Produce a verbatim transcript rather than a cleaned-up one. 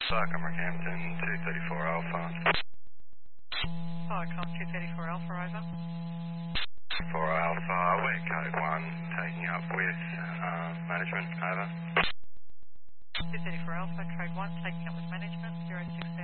Sarcom Rockhampton, two thirty-four Alpha. Sarcom two thirty-four Alpha, over. four Alpha, we're code one, taking up with uh, management, over. two thirty-four Alpha, code one, taking up with management, zero six